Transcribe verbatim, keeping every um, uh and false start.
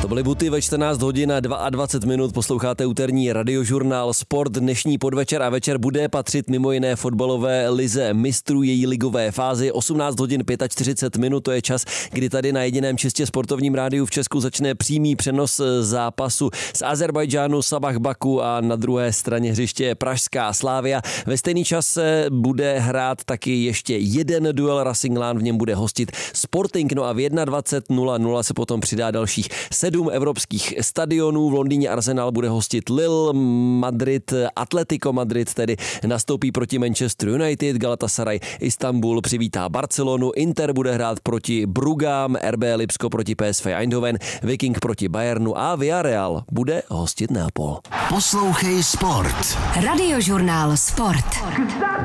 To byly Buty ve čtrnáct hodin a dvacet dva minut. Posloucháte úterní radiožurnál Sport. Dnešní podvečer a večer bude patřit mimo jiné fotbalové lize mistrů, její ligové fázi. osmnáct hodin čtyřicet pět minut, to je čas, kdy tady na jediném čistě sportovním rádiu v Česku začne přímý přenos zápasu z Azerbajdžánu, Sabah Baku a na druhé straně hřiště pražská Slavia. Ve stejný čas se bude hrát taky ještě jeden duel. Racing Lán v něm bude hostit Sporting, no a v dvacet jedna nula nula se potom přidá dalších sedm evropských stadionů. V Londýně Arsenal bude hostit Lille, Madrid, Atletico Madrid tedy nastoupí proti Manchester United, Galatasaray Istanbul přivítá Barcelonu, Inter bude hrát proti Brugám, R B Lipsko proti P S V Eindhoven, Viking proti Bayernu a Villarreal bude hostit Neapol. Poslouchej Sport. Radiožurnál Sport.